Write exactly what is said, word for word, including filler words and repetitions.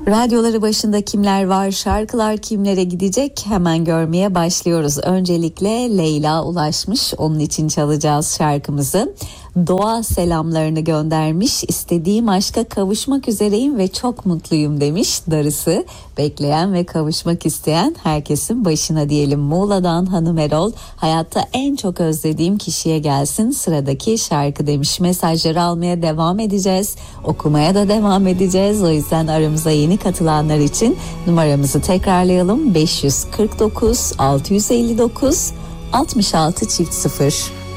Radyoları başında kimler var, şarkılar kimlere gidecek, hemen görmeye başlıyoruz. Öncelikle Leyla ulaşmış, onun için çalacağız şarkımızı. Doğa selamlarını göndermiş, istediğim aşka kavuşmak üzereyim ve çok mutluyum demiş. Darısı bekleyen ve kavuşmak isteyen herkesin başına diyelim. Muğla'dan Hanım Erol, hayatta en çok özlediğim kişiye gelsin sıradaki şarkı demiş. Mesajları almaya devam edeceğiz, okumaya da devam edeceğiz. O yüzden aramıza yeni katılanlar için numaramızı tekrarlayalım. beş yüz kırk dokuz altı yüz elli dokuz altmış altı çift sıfır.